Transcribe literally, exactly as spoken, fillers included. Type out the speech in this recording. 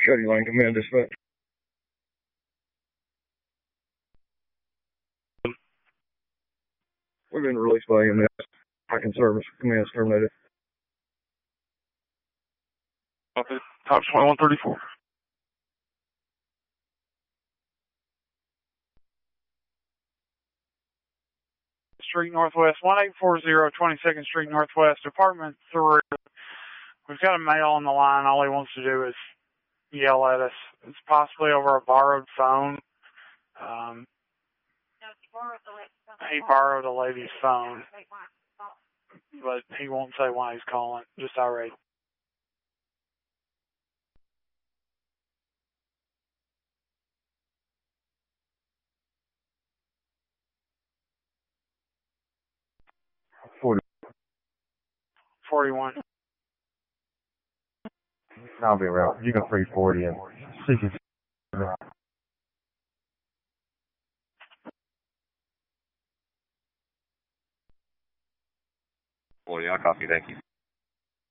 Cody Lane, command dispatch. We've been released by E M S. Hacking service. Command's terminated. Okay. Top twenty-one thirty-four. Street Northwest, one eight four zero, twenty-second Street Northwest, Apartment three. We've got a male on the line. All he wants to do is yell at us. It's possibly over a borrowed phone. Um, he borrowed a lady's phone, but he won't say why he's calling. Just irate. forty. forty-one. I'll be around. You can three forty and sixty. forty, I'll copy. Thank you.